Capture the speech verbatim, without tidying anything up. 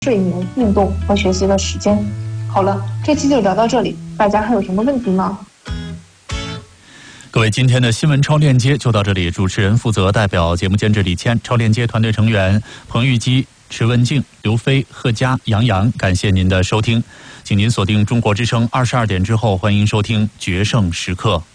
睡眠、运动和学习的时间。好了，这期就聊到这里，大家还有什么问题吗？ 各位，今天的新闻超链接就到这里，主持人负责代表节目监制李谦，超链接团队成员彭玉基、池文静、刘飞、贺佳、杨洋，感谢您的收听，请您锁定中国之声二十二点之后，欢迎收听决胜时刻。